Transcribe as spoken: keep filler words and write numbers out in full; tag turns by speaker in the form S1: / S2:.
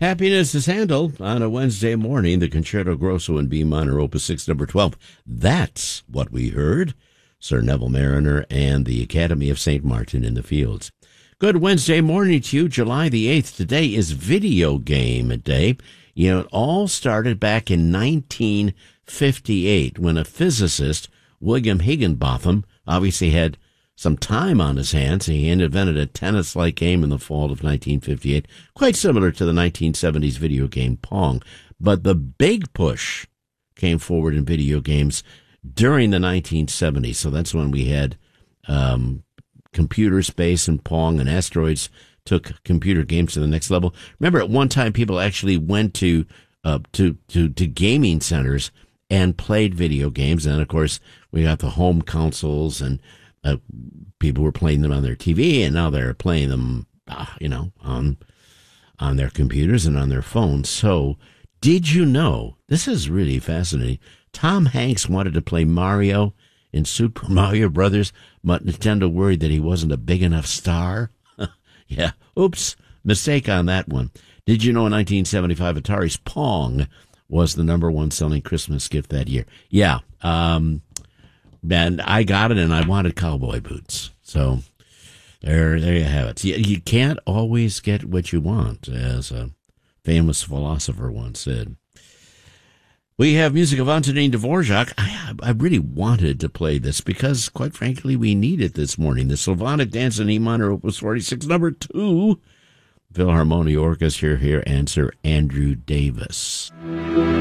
S1: Happiness is handled on a Wednesday morning, the Concerto Grosso in B minor, Opus six, number twelve. That's what we heard. Sir Neville Mariner and the Academy of Saint Martin in the Fields. Good Wednesday morning to you, July the eighth. Today is Video Game Day. You know, it all started back in nineteen fifty-eight when a physicist, William Higginbotham, obviously had some time on his hands. He invented a tennis-like game in the fall of nineteen fifty-eight, quite similar to the nineteen seventies video game Pong. But the big push came forward in video games during the nineteen seventies. So that's when we had um, computer space and Pong and Asteroids took computer games to the next level. Remember, at one time, people actually went to uh, to, to to gaming centers and played video games. And, of course, we got the home consoles, and uh, people were playing them on their T V, and now they're playing them, uh, you know, on on their computers and on their phones. So did you know, this is really fascinating, Tom Hanks wanted to play Mario in Super Mario Brothers, but Nintendo worried that he wasn't a big enough star. Yeah, oops, mistake on that one. Did you know in nineteen seventy-five, Atari's Pong was the number one selling Christmas gift that year? Yeah, um, and I got it, and I wanted cowboy boots. So there, there you have it. You, you can't always get what you want, as a famous philosopher once said. We have music of Antonin Dvorak. I, I really wanted to play this because, quite frankly, we need it this morning. The Sylphonic Dance in E minor, Opus forty-six, number two. Philharmonia Orchestra here, and Sir Andrew Davis.